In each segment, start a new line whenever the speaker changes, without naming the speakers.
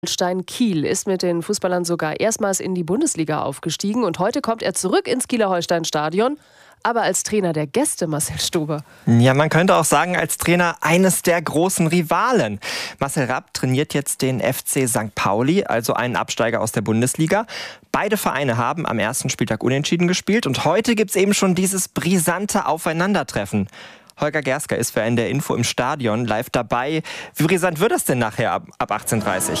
Holstein Kiel ist mit den Fußballern sogar erstmals in die Bundesliga aufgestiegen und heute kommt er zurück ins Kieler Holstein-Stadion, aber als Trainer der Gäste, Marcel Stober.
Ja, man könnte auch sagen, als Trainer eines der großen Rivalen. Marcel Rapp trainiert jetzt den FC St. Pauli, also einen Absteiger aus der Bundesliga. Beide Vereine haben am ersten Spieltag unentschieden gespielt und heute gibt es eben schon dieses brisante Aufeinandertreffen. Holger Gersker ist für NDR Info im Stadion live dabei. Wie brisant wird das denn nachher ab 18:30 Uhr?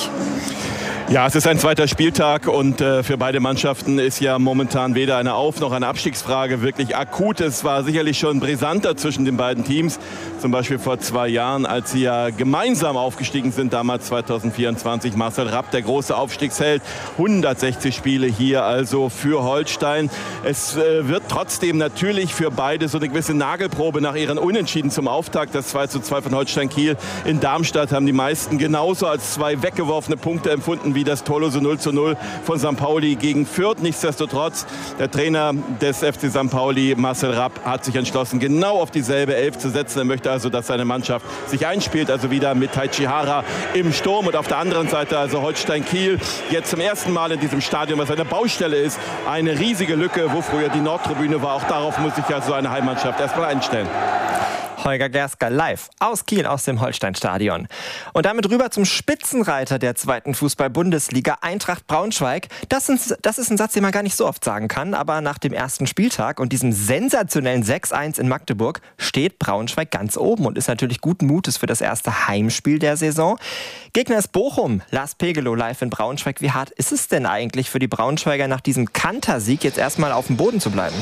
Ja, es ist ein zweiter Spieltag und für beide Mannschaften ist ja momentan weder eine Auf- noch eine Abstiegsfrage wirklich akut. Es war sicherlich schon brisanter zwischen den beiden Teams. Zum Beispiel vor 2 Jahren, als sie ja gemeinsam aufgestiegen sind, damals 2024. Marcel Rapp, der große Aufstiegsheld. 160 Spiele hier also für Holstein. Es wird trotzdem natürlich für beide so eine gewisse Nagelprobe nach ihren Unentschieden zum Auftakt. Das 2:2 von Holstein Kiel in Darmstadt haben die meisten genauso als 2 weggeworfene Punkte empfunden wie das torlose 0:0 von St. Pauli gegen Fürth. Nichtsdestotrotz, der Trainer des FC St. Pauli, Marcel Rapp, hat sich entschlossen, genau auf dieselbe Elf zu setzen. Er möchte also, dass seine Mannschaft sich einspielt, also wieder mit Taichi Hara im Sturm. Und auf der anderen Seite also Holstein Kiel, jetzt zum ersten Mal in diesem Stadion, was eine Baustelle ist, eine riesige Lücke, wo früher die Nordtribüne war. Auch darauf muss sich ja so eine Heimmannschaft erstmal einstellen.
Holger Gersker live aus Kiel, aus dem Holstein-Stadion. Und damit rüber zum Spitzenreiter der zweiten Fußball-Bundesliga, Eintracht Braunschweig. Das ist ein Satz, den man gar nicht so oft sagen kann, aber nach dem ersten Spieltag und diesem sensationellen 6:1 in Magdeburg steht Braunschweig ganz oben und ist natürlich guten Mutes für das erste Heimspiel der Saison. Gegner ist Bochum, Lars Pegelow live in Braunschweig. Wie hart ist es denn eigentlich für die Braunschweiger nach diesem Kantersieg jetzt erstmal auf dem Boden zu bleiben?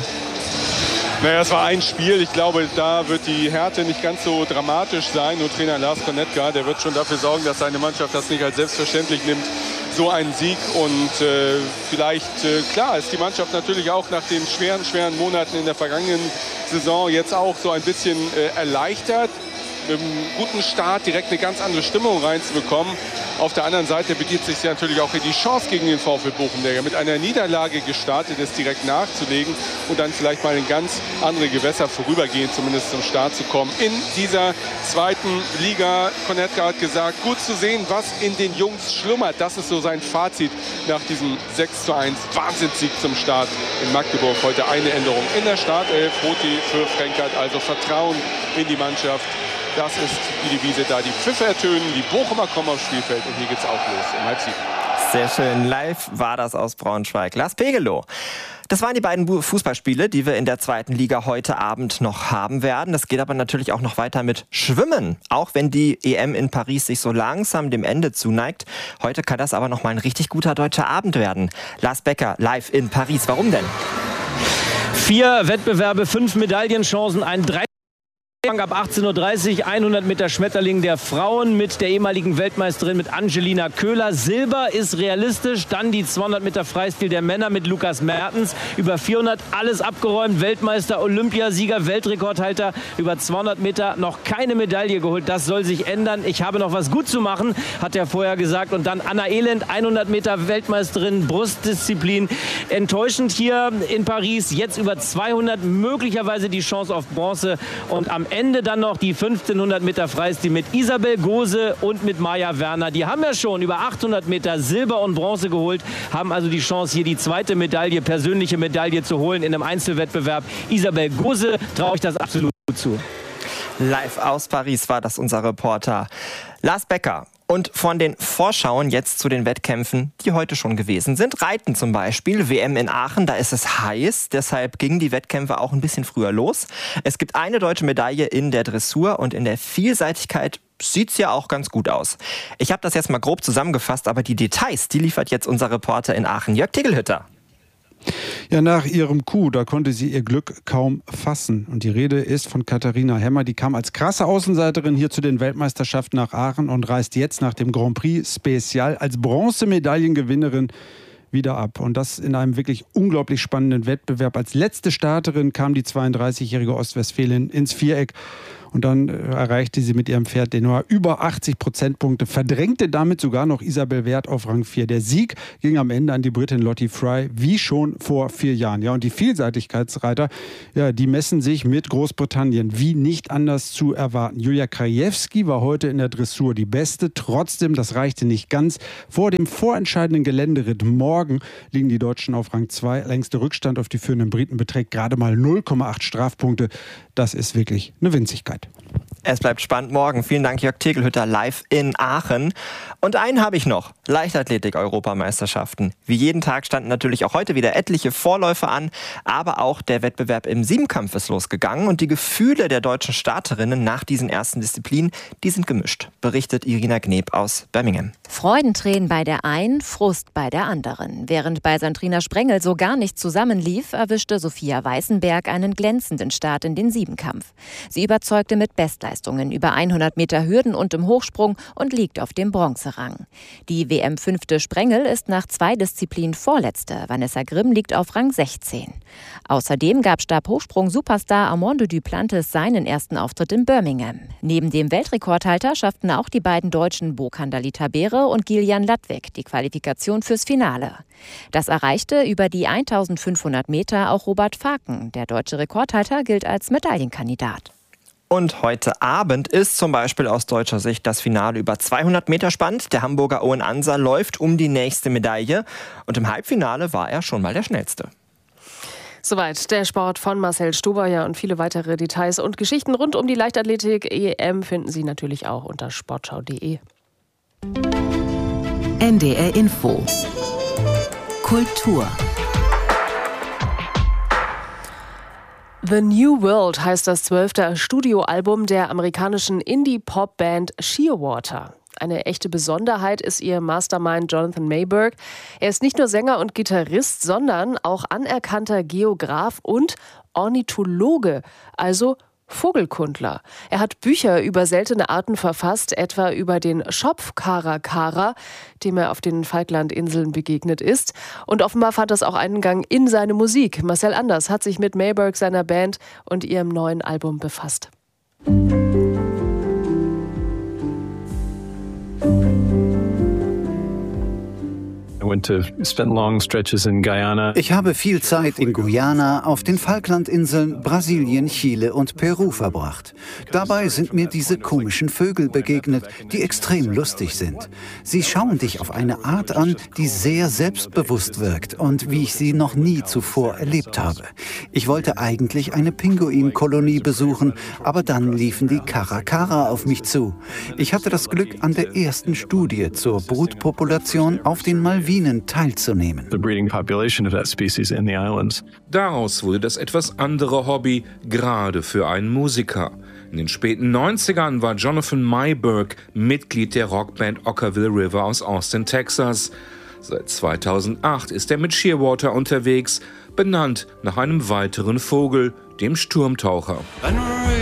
Naja, es war ein Spiel. Ich glaube, da wird die Härte nicht ganz so dramatisch sein. Nur Trainer Lars Konetka, der wird schon dafür sorgen, dass seine Mannschaft das nicht als selbstverständlich nimmt, so einen Sieg. Und klar, ist die Mannschaft natürlich auch nach den schweren Monaten in der vergangenen Saison jetzt auch so ein bisschen erleichtert, mit einem guten Start direkt eine ganz andere Stimmung reinzubekommen. Auf der anderen Seite begibt sich natürlich auch die Chance gegen den VfL Bochum, der ja mit einer Niederlage gestartet ist, direkt nachzulegen und dann vielleicht mal in ganz andere Gewässer vorübergehend zumindest zum Start zu kommen. In dieser zweiten Liga, Konetka hat gesagt, gut zu sehen, was in den Jungs schlummert. Das ist so sein Fazit nach diesem 6:1 Wahnsinnssieg zum Start in Magdeburg. Heute eine Änderung in der Startelf. Roti für Frenkert, also Vertrauen in die Mannschaft. Das ist die Devise, da die Pfiffe ertönen, die Bochumer kommen aufs Spielfeld und hier geht's auch los um 6:30.
Sehr schön, live war das aus Braunschweig. Lars Pegelow. Das waren die beiden Fußballspiele, die wir in der zweiten Liga heute Abend noch haben werden. Das geht aber natürlich auch noch weiter mit Schwimmen. Auch wenn die EM in Paris sich so langsam dem Ende zuneigt. Heute kann das aber noch mal ein richtig guter deutscher Abend werden. Lars Becker live in Paris. Warum denn?
4 Wettbewerbe, 5 Medaillenchancen, ein ab 18:30 Uhr 100 Meter Schmetterling der Frauen mit der ehemaligen Weltmeisterin mit Angelina Köhler. Silber ist realistisch. Dann die 200 Meter Freistil der Männer mit Lukas Mertens. Über 400 alles abgeräumt. Weltmeister, Olympiasieger, Weltrekordhalter. Über 200 Meter noch keine Medaille geholt. Das soll sich ändern. Ich habe noch was gut zu machen, hat er vorher gesagt. Und dann Anna Elend, 100 Meter Weltmeisterin, Brustdisziplin. Enttäuschend hier in Paris. Jetzt über 200 möglicherweise die Chance auf Bronze. Und am Ende dann noch die 1500 Meter Freistil mit Isabel Gose und mit Maja Werner. Die haben ja schon über 800 Meter Silber und Bronze geholt, haben also die Chance, hier die zweite Medaille, persönliche Medaille zu holen in einem Einzelwettbewerb. Isabel Gose traue ich das absolut zu.
Live aus Paris war das unser Reporter Lars Becker. Und von den Vorschauen jetzt zu den Wettkämpfen, die heute schon gewesen sind. Reiten zum Beispiel, WM in Aachen, da ist es heiß. Deshalb gingen die Wettkämpfe auch ein bisschen früher los. Es gibt eine deutsche Medaille in der Dressur und in der Vielseitigkeit sieht's ja auch ganz gut aus. Ich habe das jetzt mal grob zusammengefasst, aber die Details, die liefert jetzt unser Reporter in Aachen, Jörg Tegelhütter.
Ja, nach ihrem Coup, da konnte sie ihr Glück kaum fassen. Und die Rede ist von Katharina Hemmer. Die kam als krasse Außenseiterin hier zu den Weltmeisterschaften nach Aachen und reist jetzt nach dem Grand Prix Special als Bronzemedaillengewinnerin wieder ab. Und das in einem wirklich unglaublich spannenden Wettbewerb. Als letzte Starterin kam die 32-jährige Ostwestfälin ins Viereck. Und dann erreichte sie mit ihrem Pferd Denoir über 80 Prozentpunkte, verdrängte damit sogar noch Isabel Wert auf Rang 4. Der Sieg ging am Ende an die Britin Lottie Fry, wie schon vor 4 Jahren. Ja, und die Vielseitigkeitsreiter, ja, die messen sich mit Großbritannien, wie nicht anders zu erwarten. Julia Krajewski war heute in der Dressur die Beste. Trotzdem, das reichte nicht ganz. Vor dem vorentscheidenden Geländeritt morgen liegen die Deutschen auf Rang 2. Längster Rückstand auf die führenden Briten beträgt gerade mal 0,8 Strafpunkte. Das ist wirklich eine Winzigkeit.
Es bleibt spannend morgen. Vielen Dank, Jörg Tegelhütter, live in Aachen. Und einen habe ich noch. Leichtathletik-Europameisterschaften. Wie jeden Tag standen natürlich auch heute wieder etliche Vorläufe an. Aber auch der Wettbewerb im Siebenkampf ist losgegangen. Und die Gefühle der deutschen Starterinnen nach diesen ersten Disziplinen, die sind gemischt. Berichtet Irina Gneb aus Birmingham.
Freudentränen bei der einen, Frust bei der anderen. Während bei Sandrina Sprengel so gar nicht zusammenlief, erwischte Sophia Weißenberg einen glänzenden Start in den Siebenkampf. Sie überzeugte mit Bestleistungen über 100 Meter Hürden und im Hochsprung und liegt auf dem Bronzerang. Die WM-5. Sprengel ist nach 2 Disziplinen Vorletzte. Vanessa Grimm liegt auf Rang 16. Außerdem gab Stabhochsprung-Superstar Armando Duplantis seinen ersten Auftritt in Birmingham. Neben dem Weltrekordhalter schafften auch die beiden Deutschen Bokandalita Beere und Gillian Ladwig die Qualifikation fürs Finale. Das erreichte über die 1500 Meter auch Robert Faken. Der deutsche Rekordhalter gilt als Medaillenkandidat.
Und heute Abend ist zum Beispiel aus deutscher Sicht das Finale über 200 Meter spannend. Der Hamburger Owen Anser läuft um die nächste Medaille. Und im Halbfinale war er schon mal der Schnellste.
Soweit der Sport von Marcel Stobauer, und viele weitere Details und Geschichten rund um die Leichtathletik-EM finden Sie natürlich auch unter sportschau.de.
NDR Info. Kultur.
The New World heißt das 12. Studioalbum der amerikanischen Indie-Pop-Band Shearwater. Eine echte Besonderheit ist ihr Mastermind Jonathan Mayberg. Er ist nicht nur Sänger und Gitarrist, sondern auch anerkannter Geograf und Ornithologe, also Vogelkundler. Er hat Bücher über seltene Arten verfasst, etwa über den Schopfkarakara, dem er auf den Falklandinseln begegnet ist. Und offenbar fand das auch Eingang in seine Musik. Marcel Anders hat sich mit Mayberg, seiner Band und ihrem neuen Album befasst.
Ich habe viel Zeit in Guyana, auf den Falklandinseln, Brasilien, Chile und Peru verbracht. Dabei sind mir diese komischen Vögel begegnet, die extrem lustig sind. Sie schauen dich auf eine Art an, die sehr selbstbewusst wirkt und wie ich sie noch nie zuvor erlebt habe. Ich wollte eigentlich eine Pinguinkolonie besuchen, aber dann liefen die Karakara auf mich zu. Ich hatte das Glück, an der ersten Studie zur Brutpopulation auf den Malvinen teilzunehmen.
Daraus wurde das etwas andere Hobby, gerade für einen Musiker. In den späten 90ern war Jonathan Mayberg Mitglied der Rockband Okkervil River aus Austin, Texas. Seit 2008 ist er mit Shearwater unterwegs, benannt nach einem weiteren Vogel, dem Sturmtaucher.